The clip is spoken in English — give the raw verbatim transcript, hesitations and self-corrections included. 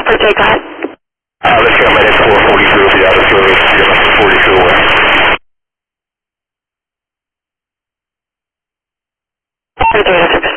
Okay, go ahead. Uh, let's go, minute four forty-two will be out of service. You're left to forty-two away. Okay,